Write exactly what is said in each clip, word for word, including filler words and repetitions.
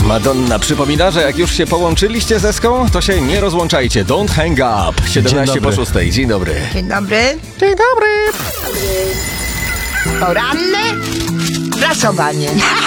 Madonna przypomina, że jak już się połączyliście z Eską, to się nie rozłączajcie. Don't hang up. siedemnaście po szóstej. Dzień dobry. Dzień dobry. Dzień dobry. Poranne prasowanie.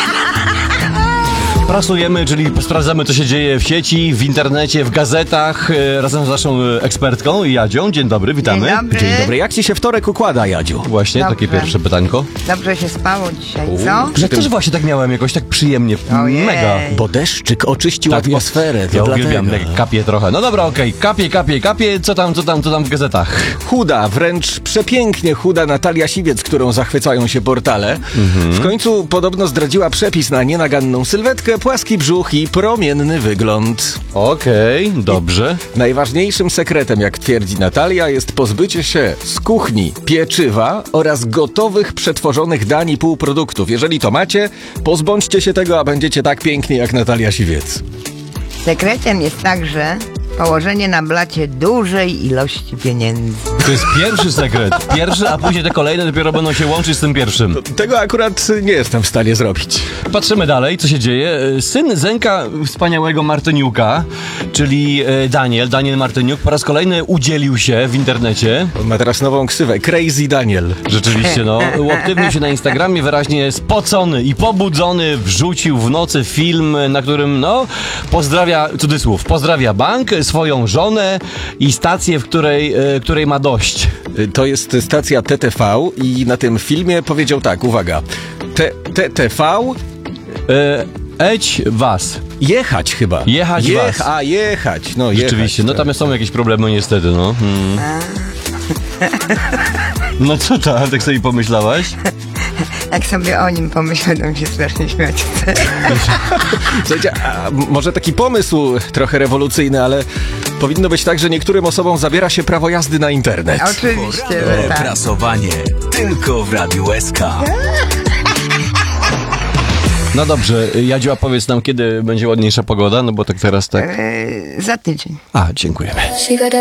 Prasujemy, czyli sprawdzamy, co się dzieje w sieci, w internecie, w gazetach, e, razem z naszą e, ekspertką Jadzią. Dzień dobry, witamy. Dzień dobry. Dzień dobry. Jak ci się wtorek układa, Jadziu? Właśnie, Dobrze. takie pierwsze pytanko. Dobrze się spało dzisiaj, U. co? Ja też właśnie tak miałem, jakoś tak przyjemnie, Ojej. mega. Bo deszczyk oczyścił Tak, atmosferę. To Ja dlatego. uwielbiam, jak kapie trochę. No dobra, okej, kapie, kapie, kapie, co tam, co tam, co tam w gazetach? Chuda, wręcz przepięknie chuda Natalia Siwiec, którą zachwycają się portale. W końcu podobno zdradziła przepis na nienaganną sylwetkę, płaski brzuch i promienny wygląd. Okej, dobrze. Najważniejszym sekretem, jak twierdzi Natalia, jest pozbycie się z kuchni pieczywa oraz gotowych, przetworzonych dań i półproduktów. Jeżeli to macie, pozbądźcie się tego, a będziecie tak piękni jak Natalia Siwiec. Sekretem jest także położenie na blacie dużej ilości pieniędzy. To jest pierwszy sekret. Pierwszy, a później te kolejne dopiero będą się łączyć z tym pierwszym. Tego akurat nie jestem w stanie zrobić. Patrzymy dalej, co się dzieje. Syn Zenka wspaniałego Martyniuka, czyli e, Daniel, Daniel Martyniuk, po raz kolejny udzielił się w internecie. On ma teraz nową ksywę, Crazy Daniel. Rzeczywiście, no. Uaktywnił się na Instagramie, wyraźnie spocony i pobudzony, wrzucił w nocy film, na którym, no, pozdrawia, cudzysłów, pozdrawia bank, swoją żonę i stację, w której, e, której ma dość. To jest stacja T T V i na tym filmie powiedział tak, uwaga, T T V E, Eć was. jechać chyba. Jechać Jech, was. A, jechać, no Rzeczywiście, jechać, no tam są jakieś problemy niestety, no. Hmm. No co tam, tak sobie pomyślałaś? Jak sobie o nim pomyślę, to mi się strasznie śmiać chce. Słuchajcie, a może taki pomysł trochę rewolucyjny, ale powinno być tak, że niektórym osobom zabiera się prawo jazdy na internet. Oczywiście, że tak. Prasowanie tylko w Radiu S K. No dobrze, Jadziu, a powiedz nam, kiedy będzie ładniejsza pogoda, no bo tak teraz tak... Yy, za tydzień. A, dziękujemy. She got that